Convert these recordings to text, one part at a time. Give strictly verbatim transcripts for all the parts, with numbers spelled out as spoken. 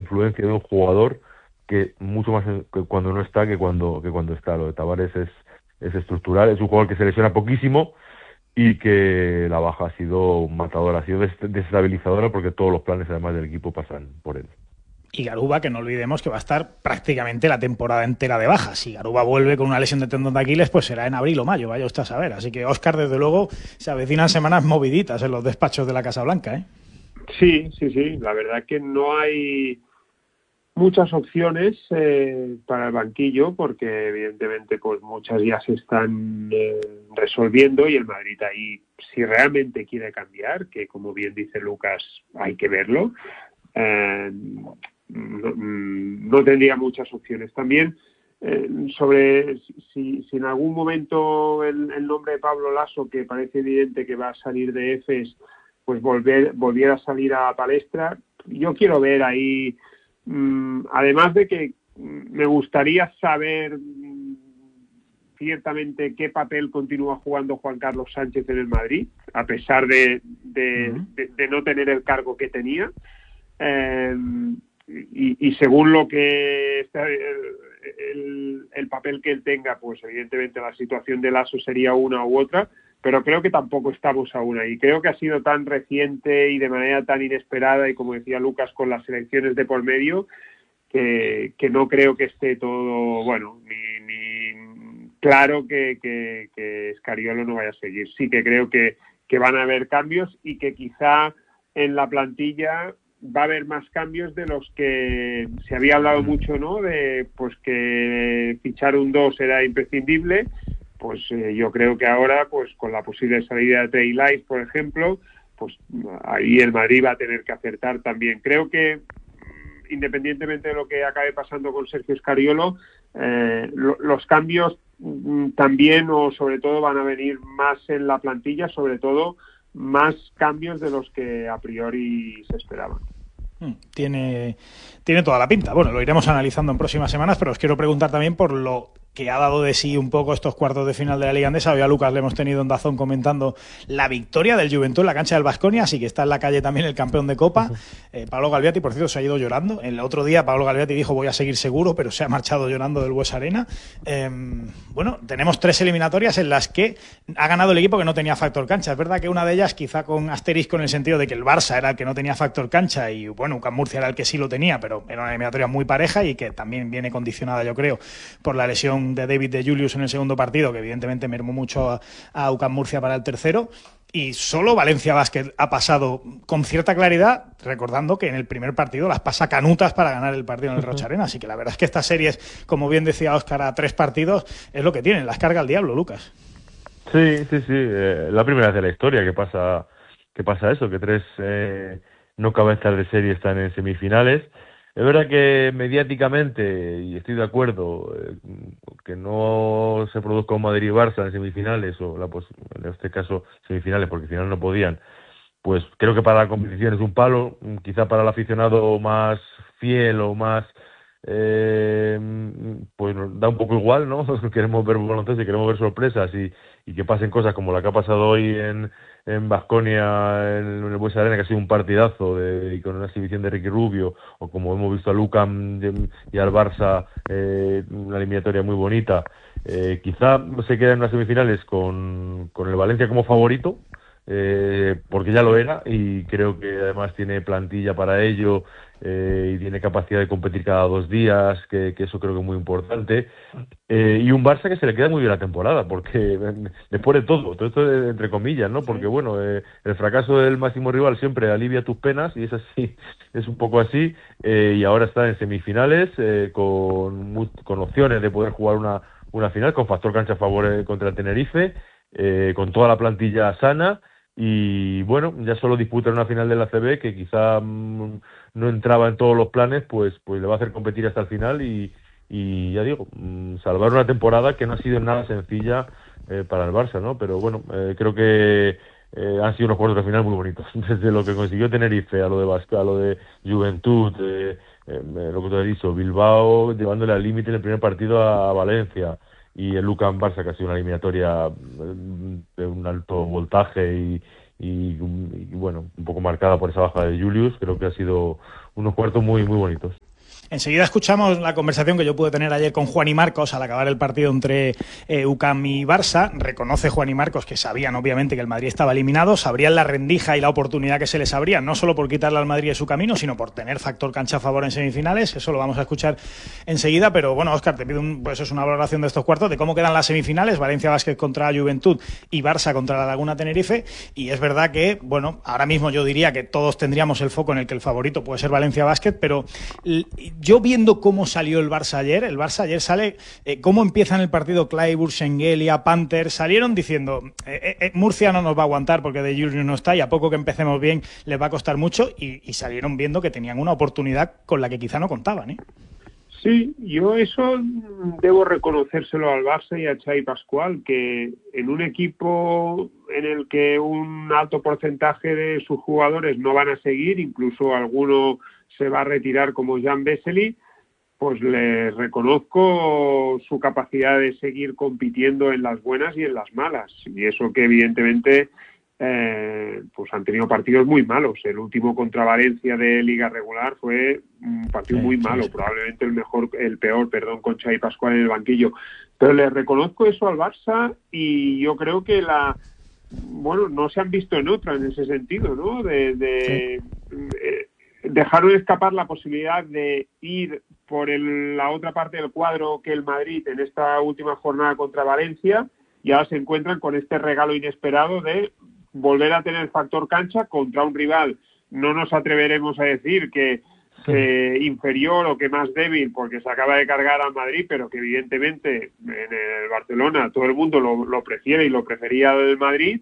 influencia de un jugador que mucho más que cuando no está que cuando que cuando está. Lo de Tavares es, es estructural, es un jugador que se lesiona poquísimo y que la baja ha sido matadora, ha sido desestabilizadora porque todos los planes además del equipo pasan por él. Y Garuba, que no olvidemos que va a estar prácticamente la temporada entera de baja. Si Garuba vuelve con una lesión de tendón de Aquiles, pues será en abril o mayo, vaya usted a saber. Así que, Óscar, desde luego, se avecinan semanas moviditas en los despachos de la Casa Blanca, ¿eh? Sí, sí, sí. La verdad que no hay muchas opciones eh, para el banquillo, porque evidentemente pues muchas ya se están eh, resolviendo y el Madrid ahí, si realmente quiere cambiar, que como bien dice Lucas, hay que verlo, eh, no, no tendría muchas opciones. También eh, sobre si, si en algún momento el, el nombre de Pablo Laso, que parece evidente que va a salir de Efes, pues volver, volviera a salir a palestra, yo quiero ver ahí, mmm, además de que me gustaría saber mmm, ciertamente qué papel continúa jugando Juan Carlos Sánchez en el Madrid, a pesar de, de, uh-huh. de, de no tener el cargo que tenía. Eh, y, y según lo que está, el, el, el papel que él tenga, pues evidentemente la situación de Laso sería una u otra, pero creo que tampoco estamos aún ahí. Creo que ha sido tan reciente y de manera tan inesperada, y como decía Lucas, con las elecciones de por medio, que, que no creo que esté todo, bueno, ni, ni claro que, que, que Scariolo no vaya a seguir. Sí que creo que, que van a haber cambios y que quizá en la plantilla va a haber más cambios de los que se había hablado mucho, ¿no? De pues que fichar un dos era imprescindible. Pues eh, yo creo que ahora, pues con la posible salida de Trey Lyles, por ejemplo, pues ahí el Madrid va a tener que acertar también. Creo que independientemente de lo que acabe pasando con Sergio Scariolo, eh, lo, los cambios mm, también o sobre todo van a venir más en la plantilla, sobre todo más cambios de los que a priori se esperaban. Tiene, tiene toda la pinta. Bueno, lo iremos analizando en próximas semanas, pero os quiero preguntar también por lo que ha dado de sí un poco estos cuartos de final de la Liga Andesa. Hoy a Lucas le hemos tenido en Dazón comentando la victoria del Juventud en la cancha del Baskonia, así que está en la calle también el campeón de Copa. Eh, Pablo Galviati, por cierto, se ha ido llorando. El otro día Pablo Galviati dijo voy a seguir seguro, pero se ha marchado llorando del Bues Arena. Eh, bueno, tenemos tres eliminatorias en las que ha ganado el equipo que no tenía factor cancha. Es verdad que una de ellas quizá con asterisco en el sentido de que el Barça era el que no tenía factor cancha y bueno, U C A M Murcia era el que sí lo tenía, pero era una eliminatoria muy pareja y que también viene condicionada, yo creo, por la lesión de David de Julius en el segundo partido, que evidentemente mermó mucho a, a U C A M Murcia para el tercero. Y solo Valencia Basket ha pasado con cierta claridad, recordando que en el primer partido las pasa canutas para ganar el partido en el Rocha Arena. Así que la verdad es que estas series, como bien decía Óscar, a tres partidos, es lo que tienen, las carga el diablo, Lucas. Sí, sí, sí. Eh, la primera vez de la historia que pasa, que pasa eso, que tres eh, no cabezas de serie están en semifinales. Es verdad que mediáticamente, y estoy de acuerdo, eh, que no se produzca un Madrid-Barça en semifinales, o la pues, en este caso semifinales, porque al final no podían, pues creo que para la competición es un palo, quizá para el aficionado más fiel o más, eh, pues nos da un poco igual, ¿no? Queremos ver baloncesto y queremos ver sorpresas y, y que pasen cosas como la que ha pasado hoy en en Baskonia, en el Bues Arena, que ha sido un partidazo de, y con una exhibición de Ricky Rubio, o como hemos visto al U C A M y al Barça, eh, una eliminatoria muy bonita. Eh, quizá se queda en las semifinales con, con el Valencia como favorito, eh, porque ya lo era, y creo que además tiene plantilla para ello, eh, y tiene capacidad de competir cada dos días, que, que eso creo que es muy importante, eh, y un Barça que se le queda muy bien la temporada, porque después de todo, todo esto es entre comillas, ¿no? Porque bueno, eh, el fracaso del máximo rival siempre alivia tus penas, y es así, es un poco así, eh, y ahora está en semifinales, eh, con, con opciones de poder jugar una, una final, con factor cancha a favor contra el Tenerife, eh, con toda la plantilla sana. Y bueno, ya solo disputar una final de la A C B que quizá mmm, no entraba en todos los planes, pues pues le va a hacer competir hasta el final y, y ya digo, mmm, salvar una temporada que no ha sido nada sencilla eh, para el Barça, ¿no? Pero bueno, eh, creo que eh, han sido unos cuartos de final muy bonitos, desde lo que consiguió Tenerife a lo de Vasca, a lo de Juventud, eh, eh, lo que te he dicho, Bilbao llevándole al límite en el primer partido a, a Valencia, y el U C A M Barça, que ha sido una eliminatoria de un alto voltaje y, y, y bueno, un poco marcada por esa baja de Julius. Creo que ha sido unos cuartos muy muy bonitos. Enseguida escuchamos la conversación que yo pude tener ayer con Juan y Marcos al acabar el partido entre eh, U C A M y Barça. Reconoce Juan y Marcos que sabían obviamente que el Madrid estaba eliminado, sabrían la rendija y la oportunidad que se les abría, no solo por quitarle al Madrid de su camino, sino por tener factor cancha a favor en semifinales. Eso lo vamos a escuchar enseguida, pero bueno, Óscar, te pido un, pues es una valoración de estos cuartos, de cómo quedan las semifinales, Valencia Basket contra Juventud y Barça contra la Laguna Tenerife, y es verdad que, bueno, ahora mismo yo diría que todos tendríamos el foco en el que el favorito puede ser Valencia Basket, pero yo viendo cómo salió el Barça ayer, el Barça ayer sale, eh, cómo empieza en el partido Clyburn, Schengelia, Panther, salieron diciendo, eh, eh, Murcia no nos va a aguantar porque De Julius no está y a poco que empecemos bien les va a costar mucho, y, y salieron viendo que tenían una oportunidad con la que quizá no contaban, ¿eh? Sí, yo eso debo reconocérselo al Barça y a Xavi Pascual, que en un equipo en el que un alto porcentaje de sus jugadores no van a seguir, incluso alguno se va a retirar como Jan Vesely, pues le reconozco su capacidad de seguir compitiendo en las buenas y en las malas. Y eso que evidentemente eh, pues han tenido partidos muy malos. El último contra Valencia de Liga Regular fue un partido muy malo, probablemente el mejor, el peor, perdón, con Xavi Pascual en el banquillo. Pero le reconozco eso al Barça y yo creo que la... Bueno, no se han visto en otra en ese sentido, ¿no? De... de sí. eh, dejaron escapar la posibilidad de ir por el, la otra parte del cuadro que el Madrid en esta última jornada contra Valencia, y ahora se encuentran con este regalo inesperado de volver a tener factor cancha contra un rival. No nos atreveremos a decir que, que inferior o que más débil porque se acaba de cargar al Madrid, pero que evidentemente en el Barcelona todo el mundo lo, lo prefiere y lo prefería del Madrid.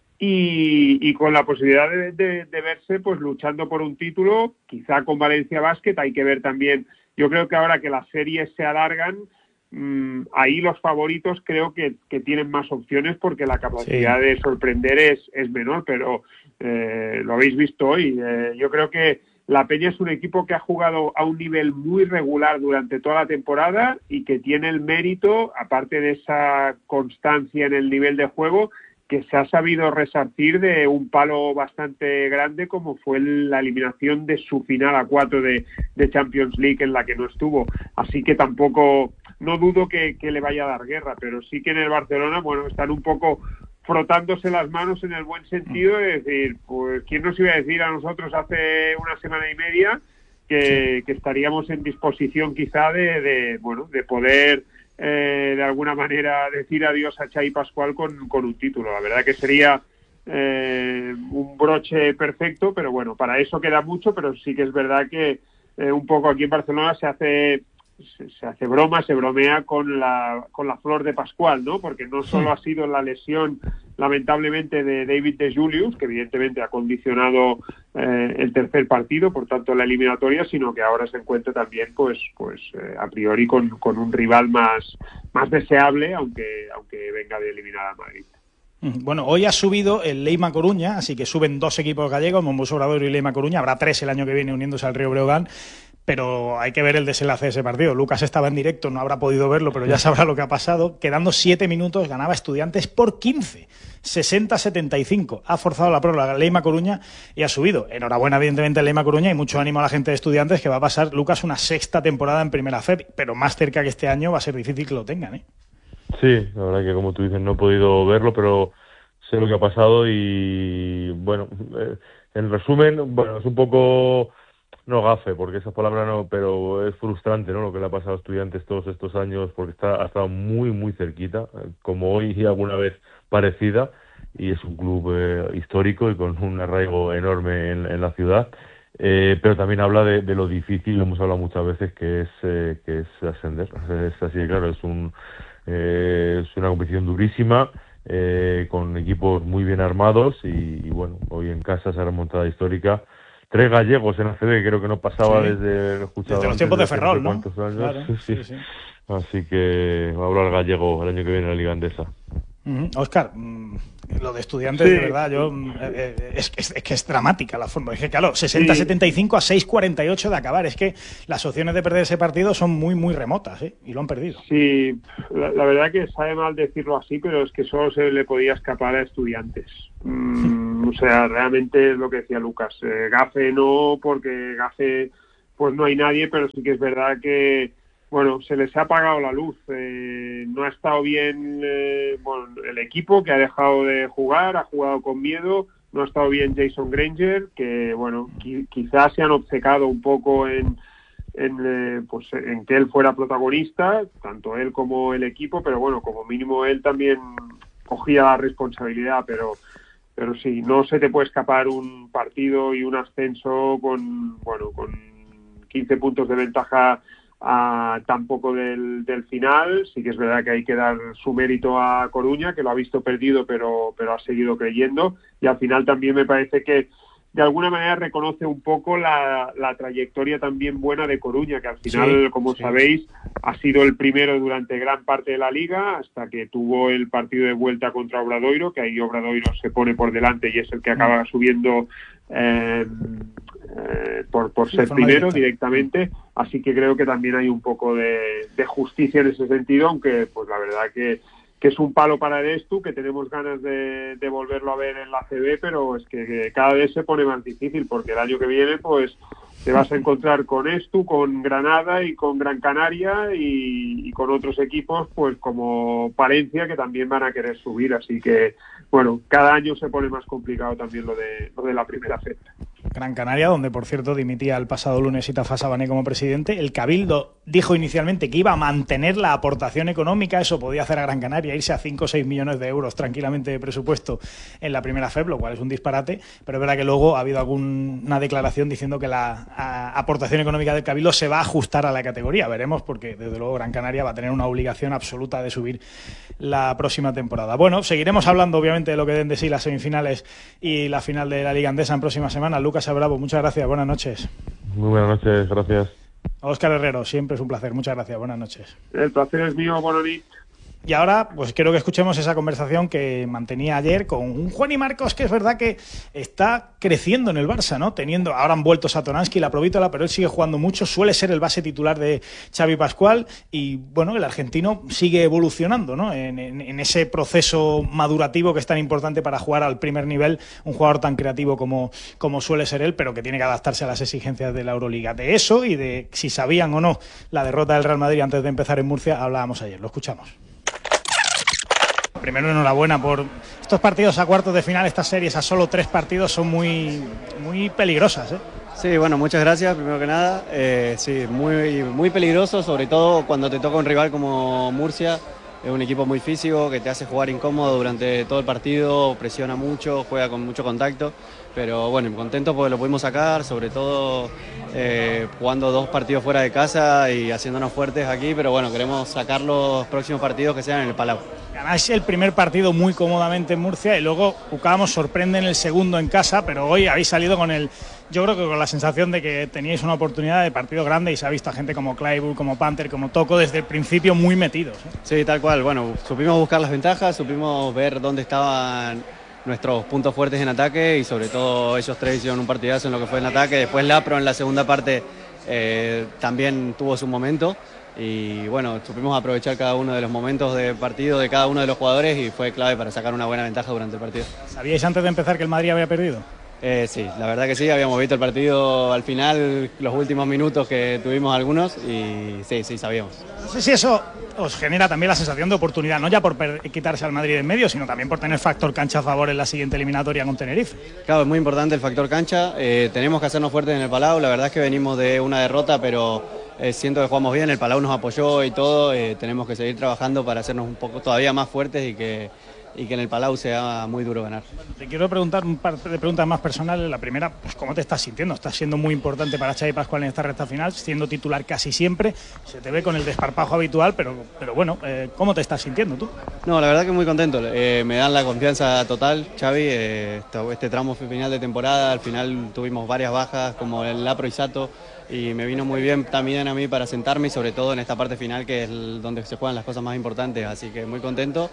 Y, y con la posibilidad de, de, de verse pues luchando por un título, quizá con Valencia Basket. Hay que ver también, yo creo que ahora que las series se alargan, mmm, ahí los favoritos creo que, que tienen más opciones porque la capacidad sí. de sorprender es, es menor, pero eh, lo habéis visto hoy. Eh, yo creo que la Peña es un equipo que ha jugado a un nivel muy regular durante toda la temporada y que tiene el mérito, aparte de esa constancia en el nivel de juego, que se ha sabido resarcir de un palo bastante grande como fue la eliminación de su final a cuatro de, de Champions League en la que no estuvo. Así que tampoco, no dudo que, que le vaya a dar guerra, pero sí que en el Barcelona, bueno, están un poco frotándose las manos en el buen sentido de decir, pues, ¿quién nos iba a decir a nosotros hace una semana y media que, sí. que estaríamos en disposición quizá de, de bueno, de poder... Eh, de alguna manera decir adiós a Xavi Pascual con, con un título? La verdad que sería eh, un broche perfecto, pero bueno, para eso queda mucho, pero sí que es verdad que eh, un poco aquí en Barcelona se hace se, se hace broma, se bromea con la con la flor de Pascual, ¿no? Porque no solo ha sido la lesión lamentablemente de David De Julius, que evidentemente ha condicionado eh, el tercer partido, por tanto la eliminatoria, sino que ahora se encuentra también pues pues eh, a priori con, con un rival más, más deseable, aunque, aunque venga de eliminar a Madrid. Bueno, hoy ha subido el Leima Coruña, así que suben dos equipos gallegos, Mombus Obradoiro y Leima Coruña. Habrá tres el año que viene uniéndose al Río Breogán, pero hay que ver el desenlace de ese partido. Lucas estaba en directo, no habrá podido verlo, pero ya sabrá lo que ha pasado. Quedando siete minutos, ganaba Estudiantes por quince, sesenta a setenta y cinco. Ha forzado la prórroga Leima Coruña y ha subido. Enhorabuena, evidentemente, a Leima Coruña, y mucho ánimo a la gente de Estudiantes, que va a pasar, Lucas, una sexta temporada en Primera F E B, pero más cerca que este año va a ser difícil que lo tengan, ¿eh? Sí, la verdad que como tú dices no he podido verlo, pero sé lo que ha pasado y bueno, eh, en resumen, bueno, es un poco, no gafe, porque esas palabras no, pero es frustrante, ¿no? Lo que le ha pasado a Estudiantes todos estos años, porque está, ha estado muy, muy cerquita, como hoy y alguna vez parecida, y es un club eh, histórico y con un arraigo enorme en, en la ciudad. Eh, pero también habla de, de lo difícil, lo hemos hablado muchas veces, que es eh, que es ascender. Es así, claro, es un eh, es una competición durísima, eh, con equipos muy bien armados y, y bueno, hoy en casa esa remontada histórica. Tres gallegos en A C B, creo que no pasaba sí. desde, desde los tiempos de Ferrol, ¿no? Claro, sí, sí. Sí, sí. Así que va a hablar gallego el año que viene en la Liga Endesa. Uh-huh. Óscar, mmm, lo de Estudiantes, sí. de verdad, yo eh, eh, es, es, es que es dramática la forma. Es que, claro, sesenta a setenta y cinco a seis cuarenta y ocho de acabar. Es que las opciones de perder ese partido son muy, muy remotas, ¿eh? Y lo han perdido. Sí, la, la verdad que sabe mal decirlo así, pero es que solo se le podía escapar a Estudiantes. Mm, o sea, realmente es lo que decía Lucas. Eh, Gafe no, porque Gafe pues no hay nadie, pero sí que es verdad que, bueno, se les ha apagado la luz. Eh, no ha estado bien eh, bueno, el equipo, que ha dejado de jugar, ha jugado con miedo. No ha estado bien Jason Granger, que, bueno, qui- quizás se han obcecado un poco en, en, eh, pues, en que él fuera protagonista, tanto él como el equipo, pero bueno, como mínimo él también cogía la responsabilidad, pero pero sí, no se te puede escapar un partido y un ascenso con, bueno, con quince puntos de ventaja a tan poco del, del final. Sí que es verdad que hay que dar su mérito a Coruña, que lo ha visto perdido, pero, pero ha seguido creyendo, y al final también me parece que de alguna manera reconoce un poco la, la trayectoria también buena de Coruña, que al final, sí, como sí. sabéis, ha sido el primero durante gran parte de la liga, hasta que tuvo el partido de vuelta contra Obradoiro, que ahí Obradoiro se pone por delante y es el que acaba subiendo eh, eh, por, por ser primero directa. directamente. Así que creo que también hay un poco de, de justicia en ese sentido, aunque pues la verdad que que es un palo para el Estu, que tenemos ganas de, de volverlo a ver en la A C B, pero es que, que cada vez se pone más difícil, porque el año que viene pues te vas a encontrar con Estu, con Granada y con Gran Canaria y, y con otros equipos pues como Palencia, que también van a querer subir, así que bueno, cada año se pone más complicado también lo de, lo de la primera fecha. Gran Canaria, donde por cierto dimitía el pasado lunes Itafa Sabané como presidente. El Cabildo dijo inicialmente que iba a mantener la aportación económica, eso podía hacer a Gran Canaria, irse a cinco o seis millones de euros tranquilamente de presupuesto en la primera F E P, lo cual es un disparate, pero es verdad que luego ha habido alguna declaración diciendo que la a, aportación económica del Cabildo se va a ajustar a la categoría. Veremos, porque desde luego Gran Canaria va a tener una obligación absoluta de subir la próxima temporada. Bueno, seguiremos hablando obviamente de lo que den de sí las semifinales y la final de la Liga Endesa en próximas semanas. Lucas Bravo, muchas gracias, buenas noches. Muy buenas noches, gracias. Óscar Herrero, siempre es un placer, muchas gracias, buenas noches. El placer es mío, buenas noches. Y ahora, pues quiero que escuchemos esa conversación que mantenía ayer con un Juan y Marcos, que es verdad que está creciendo en el Barça, ¿no? Teniendo, ahora han vuelto Satoransky y la Provítola, pero él sigue jugando mucho, suele ser el base titular de Xavi Pascual y, bueno, el argentino sigue evolucionando, ¿no? En, en, en ese proceso madurativo que es tan importante para jugar al primer nivel, un jugador tan creativo como, como suele ser él, pero que tiene que adaptarse a las exigencias de la Euroliga. De eso y de si sabían o no la derrota del Real Madrid antes de empezar en Murcia, hablábamos ayer, lo escuchamos. Primero, enhorabuena por estos partidos a cuartos de final, estas series a solo tres partidos son muy, muy peligrosas, ¿eh? Sí, bueno, muchas gracias, primero que nada. Eh, sí, muy, muy peligroso, sobre todo cuando te toca un rival como Murcia. Es un equipo muy físico que te hace jugar incómodo durante todo el partido, presiona mucho, juega con mucho contacto. Pero bueno, contento porque lo pudimos sacar, sobre todo eh, jugando dos partidos fuera de casa y haciéndonos fuertes aquí. Pero bueno, queremos sacar los próximos partidos que sean en el Palau. Ganáis el primer partido muy cómodamente en Murcia y luego Ucamos sorprende en el segundo en casa, pero hoy habéis salido con el, yo creo que con la sensación de que teníais una oportunidad de partido grande y se ha visto a gente como Claypool, como Panther, como Toco desde el principio muy metidos, ¿eh? Sí, tal cual. Bueno, supimos buscar las ventajas, supimos ver dónde estaban nuestros puntos fuertes en ataque y sobre todo ellos tres hicieron un partidazo en lo que fue en ataque. Después Lapro en la segunda parte eh, también tuvo su momento. Y bueno, supimos aprovechar cada uno de los momentos de partido de cada uno de los jugadores y fue clave para sacar una buena ventaja durante el partido. ¿Sabíais antes de empezar que el Madrid había perdido? Eh, sí, la verdad que sí, habíamos visto el partido al final, los últimos minutos que tuvimos algunos y sí, sí, sabíamos. No sé si eso os genera también la sensación de oportunidad, no ya por quitarse al Madrid en medio, sino también por tener factor cancha a favor en la siguiente eliminatoria con Tenerife. Claro, es muy importante el factor cancha, eh, tenemos que hacernos fuertes en el Palau, la verdad es que venimos de una derrota, pero eh, siento que jugamos bien, el Palau nos apoyó y todo, eh, tenemos que seguir trabajando para hacernos un poco todavía más fuertes y que... y que en el Palau sea muy duro ganar. Te quiero preguntar un par de preguntas más personales. La primera, pues ¿cómo te estás sintiendo? Estás siendo muy importante para Xavi Pascual en esta recta final, siendo titular casi siempre. Se te ve con el desparpajo habitual, pero, pero bueno, eh, ¿cómo te estás sintiendo tú? No, la verdad que muy contento. Eh, me dan la confianza total, Xavi. Eh, este tramo final de temporada, al final tuvimos varias bajas, como el Lapro y Sato, y me vino muy bien también a mí para sentarme y sobre todo en esta parte final, que es el, donde se juegan las cosas más importantes. Así que muy contento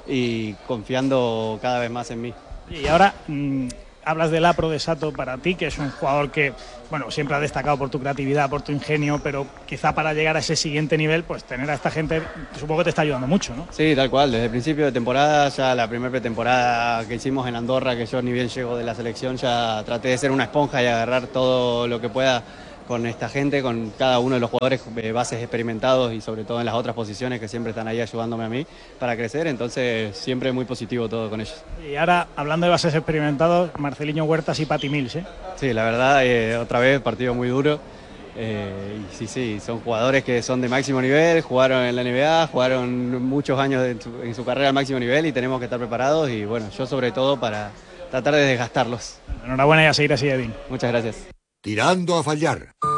y confiando cada vez más en mí. Y ahora mmm, hablas del Lapro de Sato para ti, que es un jugador que, bueno, siempre ha destacado por tu creatividad, por tu ingenio, pero quizá para llegar a ese siguiente nivel, pues tener a esta gente, supongo que te está ayudando mucho, ¿no? Sí, tal cual, desde el principio de temporada, ya la primera pretemporada que hicimos en Andorra, que yo ni bien llego de la selección, ya traté de ser una esponja y agarrar todo lo que pueda con esta gente, con cada uno de los jugadores eh, bases experimentados y sobre todo en las otras posiciones que siempre están ahí ayudándome a mí para crecer, entonces siempre muy positivo todo con ellos. Y ahora, hablando de bases experimentados, Marceliño Huertas y Patty Mills, ¿eh? Sí, la verdad, eh, otra vez partido muy duro. Eh, y sí, sí, son jugadores que son de máximo nivel, jugaron en la N B A, jugaron muchos años en su, en su carrera al máximo nivel y tenemos que estar preparados y bueno, yo sobre todo para tratar de desgastarlos. Enhorabuena y a seguir así, Edín. Muchas gracias. Tirando a fallar.